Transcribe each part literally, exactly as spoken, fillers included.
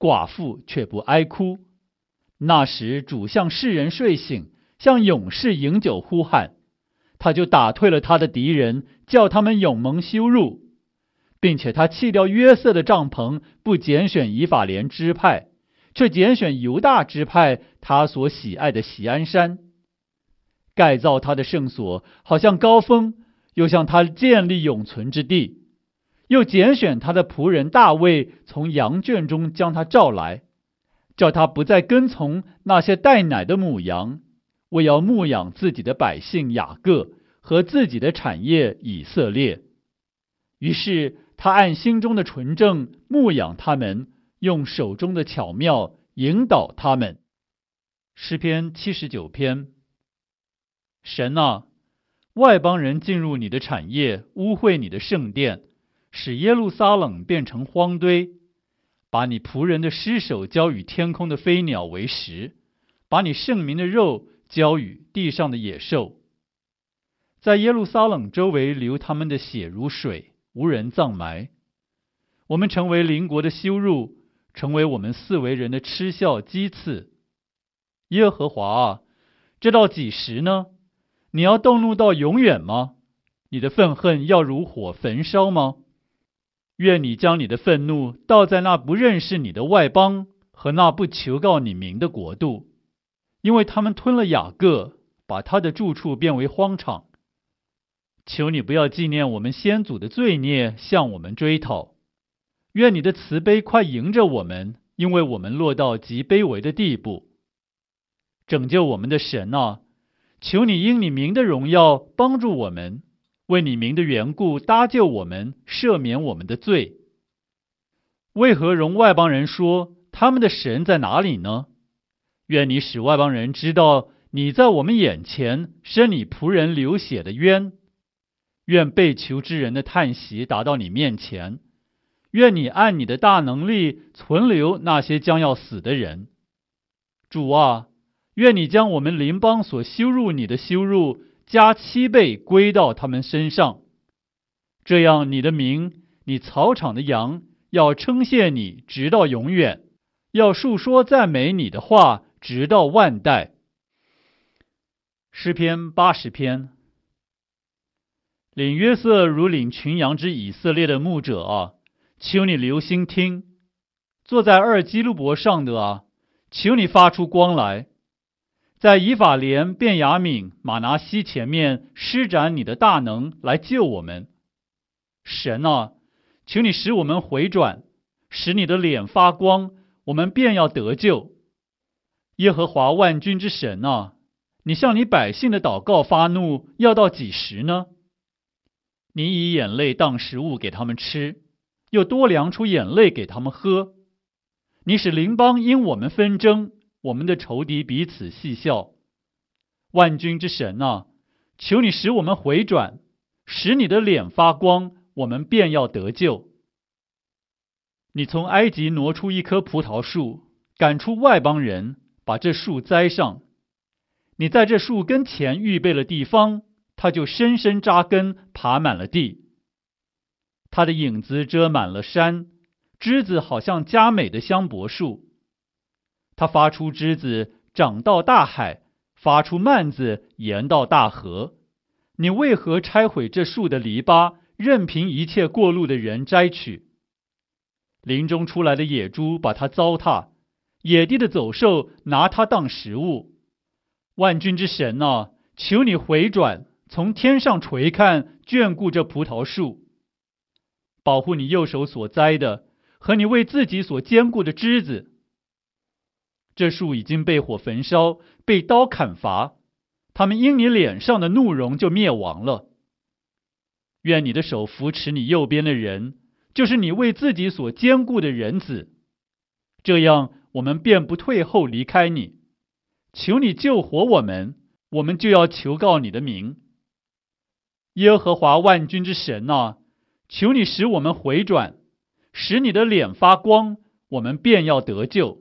寡妇却不哀哭。那时主向世人睡醒，向勇士饮酒呼喊，他就打退了他的敌人，叫他们永蒙羞辱，并且他弃掉约瑟的帐篷，不拣选以法莲支派，却拣选犹大支派，他所喜爱的锡安山，盖造他的圣所，好像高峰，又向他建立永存之地，又拣选他的仆人大卫，从羊圈中将他召来，叫他不再跟从那些带奶的母羊，为要牧养自己的百姓雅各和自己的产业以色列。于是他按心中的纯正牧养他们，用手中的巧妙引导他们。诗篇七十九篇。神啊，外邦人进入你的产业，污秽你的圣殿，使耶路撒冷变成荒堆，把你仆人的尸首交与天空的飞鸟为食，把你圣民的肉交与地上的野兽。在耶路撒冷周围流他们的血如水，无人葬埋。我们成为邻国的羞辱，成为我们四围人的嗤笑讥刺。耶和华啊，这到几时呢？你要动怒到永远吗？你的愤恨要如火焚烧吗？愿你将你的愤怒倒在那不认识你的外邦和那不求告你名的国度，因为他们吞了雅各，把他的住处变为荒场。求你不要纪念我们先祖的罪孽，向我们追讨。愿你的慈悲快迎着我们，因为我们落到极卑微的地步。拯救我们的神啊，求你因你名的荣耀帮助我们，为你名的缘故搭救我们，赦免我们的罪。为何容外邦人说他们的神在哪里呢？愿你使外邦人知道你在我们眼前伸你仆人流血的冤。愿被囚之人的叹息达到你面前，愿你按你的大能力存留那些将要死的人。主啊，愿你将我们邻邦所羞辱你的羞辱加七倍归到他们身上，这样你的名，你草场的羊要称谢你直到永远，要述说赞美你的话直到万代。诗篇八十篇。领约瑟如领群羊之以色列的牧者啊，求你留心听；坐在二基路伯上的啊，求你发出光来，在以法莲、便雅悯、马拿西前面施展你的大能来救我们。神啊，求你使我们回转，使你的脸发光，我们便要得救。耶和华万军之神啊，你向你百姓的祷告发怒，要到几时呢？你以眼泪当食物给他们吃，又多量出眼泪给他们喝。你使邻邦因我们纷争，我们的仇敌彼此戏笑。万军之神啊，求你使我们回转，使你的脸发光，我们便要得救。你从埃及挪出一棵葡萄树，赶出外邦人，把这树栽上。你在这树根前预备了地方，它就深深扎根，爬满了地。它的影子遮满了山，枝子好像佳美的香柏树。它发出枝子，长到大海，发出蔓子，延到大河。你为何拆毁这树的篱笆，任凭一切过路的人摘取？林中出来的野猪把它糟蹋，野地的走兽拿它当食物。万军之神啊，求你回转，从天上垂看，眷顾这葡萄树，保护你右手所栽的和你为自己所坚固的枝子。这树已经被火焚烧，被刀砍伐，他们因你脸上的怒容就灭亡了。愿你的手扶持你右边的人，就是你为自己所坚固的人子，这样我们便不退后离开你。求你救活我们，我们就要求告你的名。耶和华万军之神啊，求你使我们回转，使你的脸发光，我们便要得救。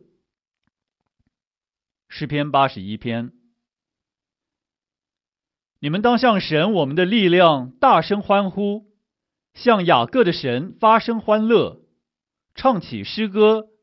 诗篇八十一篇。你们当向神我们的力量大声欢呼，向雅各的神发声欢乐，唱起诗歌，